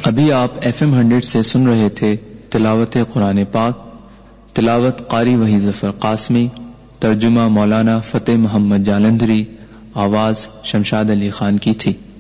अभी आप FM 100 से सुन रहे थे तिलावत कुरान पाक। तिलावत कारी वही जफर कासमी, तर्जुमा मौलाना फतेह मोहम्मद जालंधरी, आवाज शमशाद अली खान की थी।